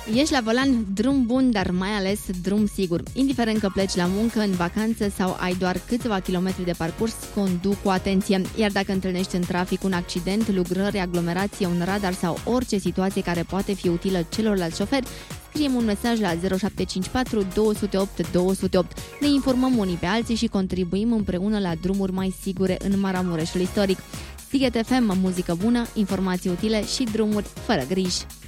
Ești la volan, drum bun, dar mai ales drum sigur. Indiferent că pleci la muncă, în vacanță sau ai doar câțiva kilometri de parcurs, conduc cu atenție. Iar dacă întâlnești în trafic un accident, lucrări, aglomerație, un radar sau orice situație care poate fi utilă celorlalți șoferi, scriem un mesaj la 0754 208 208. Ne informăm unii pe alții și contribuim împreună la drumuri mai sigure în Maramureșul istoric. Sighet FM, muzică bună, informații utile și drumuri fără griji.